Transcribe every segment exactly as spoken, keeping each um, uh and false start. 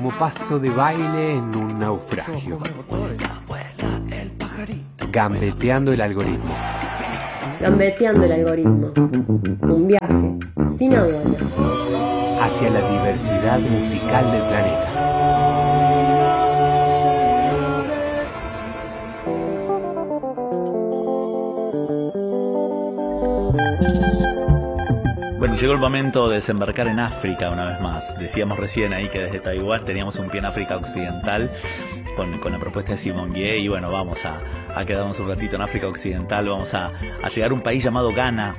como paso de baile en un naufragio, gambeteando el algoritmo. Gambeteando el algoritmo. Un viaje sin aduanas. Hacia la diversidad musical del planeta. Bueno, llegó el momento de desembarcar en África una vez más. Decíamos recién ahí que desde Taiwán teníamos un pie en África Occidental con, con la propuesta de Simon Gué, y bueno, vamos a, a quedarnos un ratito en África Occidental. Vamos a, a llegar a un país llamado Ghana,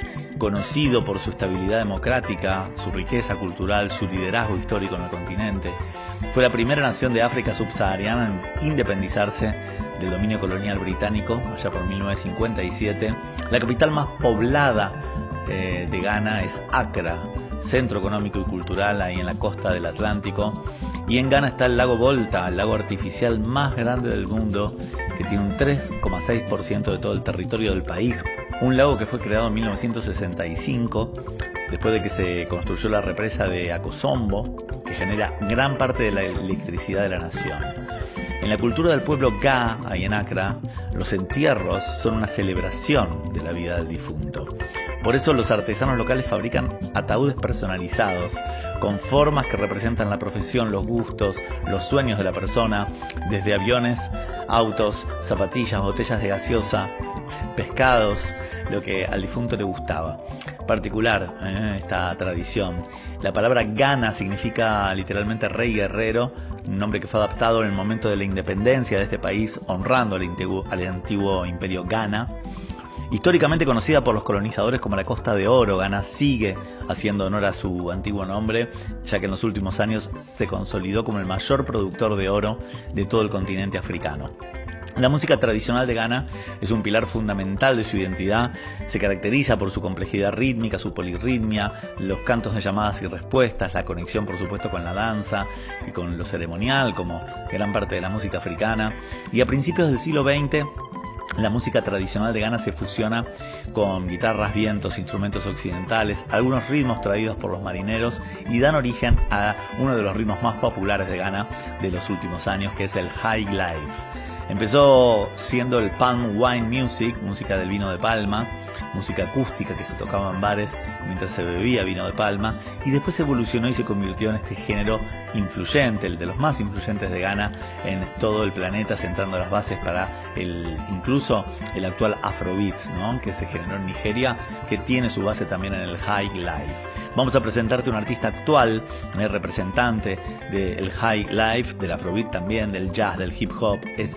conocido por su estabilidad democrática, su riqueza cultural, su liderazgo histórico en el continente. Fue la primera nación de África subsahariana en independizarse del dominio colonial británico allá por mil novecientos cincuenta y siete. La capital más poblada eh, de Ghana es Accra, centro económico y cultural ahí en la costa del Atlántico. Y en Ghana está el lago Volta, el lago artificial más grande del mundo, que tiene un tres coma seis por ciento de todo el territorio del país. Un lago que fue creado en mil novecientos sesenta y cinco, después de que se construyó la represa de Akosombo, que genera gran parte de la electricidad de la nación. En la cultura del pueblo Ga, ahí en Accra, los entierros son una celebración de la vida del difunto. Por eso los artesanos locales fabrican ataúdes personalizados, con formas que representan la profesión, los gustos, los sueños de la persona, desde aviones, autos, zapatillas, botellas de gaseosa, pescados, lo que al difunto le gustaba. Particular eh, esta tradición. La palabra Ghana significa literalmente rey guerrero, un nombre que fue adaptado en el momento de la independencia de este país, honrando al antiguo, al antiguo imperio Ghana. Históricamente conocida por los colonizadores como la Costa de Oro, Ghana sigue haciendo honor a su antiguo nombre, ya que en los últimos años se consolidó como el mayor productor de oro de todo el continente africano. La música tradicional de Ghana es un pilar fundamental de su identidad. Se caracteriza por su complejidad rítmica, su polirritmia, los cantos de llamadas y respuestas, la conexión por supuesto con la danza y con lo ceremonial como gran parte de la música africana. Y a principios del siglo veinte, la música tradicional de Ghana se fusiona con guitarras, vientos, instrumentos occidentales, algunos ritmos traídos por los marineros, y dan origen a uno de los ritmos más populares de Ghana de los últimos años, que es el High Life. Empezó siendo el Palm Wine Music, música del vino de palma, música acústica que se tocaba en bares mientras se bebía vino de palma, y después evolucionó y se convirtió en este género influyente, el de los más influyentes de Ghana en todo el planeta, sentando las bases para el incluso el actual Afrobeat, ¿no?, que se generó en Nigeria, que tiene su base también en el High Life. Vamos a presentarte un artista actual, el representante del High Life, del Afrobeat también, del jazz, del hip hop, es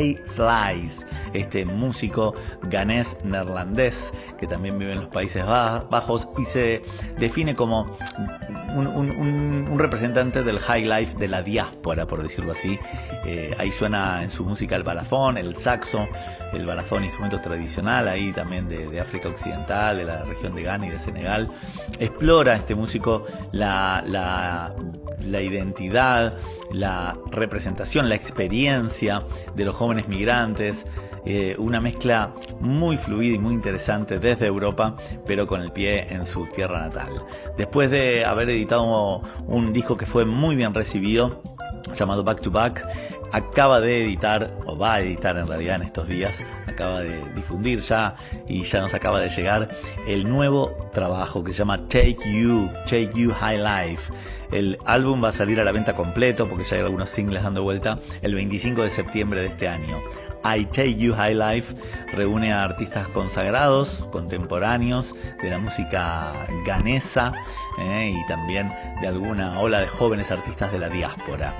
K-Slice, este músico ganés neerlandés que también vive en los Países Bajos y se define como un, un, un, un representante del High Life de la diáspora, por decirlo así. Eh, ahí suena en su música el balafón, el saxo, el balafón, instrumento tradicional ahí también de, de África Occidental, de la región de Ghana y de Senegal. Explora este músico la, la, la identidad, la representación, la experiencia de los jóvenes migrantes, eh, una mezcla muy fluida y muy interesante desde Europa, pero con el pie en su tierra natal. Después de haber editado un disco que fue muy bien recibido, llamado Back to Back, acaba de editar, o va a editar en realidad en estos días, acaba de difundir ya y ya nos acaba de llegar el nuevo trabajo que se llama Take You, Take You High Life. El álbum va a salir a la venta completo porque ya hay algunos singles dando vuelta el veinticinco de septiembre de este año. I Take You High Life reúne a artistas consagrados, contemporáneos de la música ghanesa eh, y también de alguna ola de jóvenes artistas de la diáspora.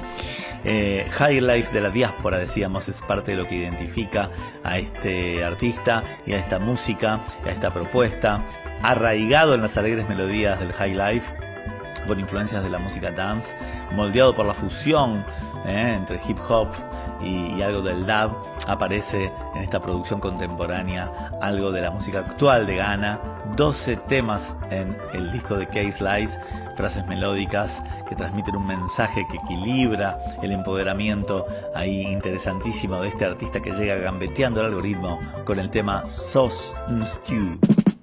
Eh, High Life de la diáspora, decíamos, es parte de lo que identifica a este artista y a esta música, a esta propuesta, arraigado en las alegres melodías del High Life, con influencias de la música dance, moldeado por la fusión eh, entre hip hop y, y algo del dub. Aparece en esta producción contemporánea algo de la música actual de Ghana, doce temas en el disco de K-Slice, frases melódicas que transmiten un mensaje que equilibra el empoderamiento ahí interesantísimo de este artista que llega gambeteando el algoritmo con el tema Sauce Stew.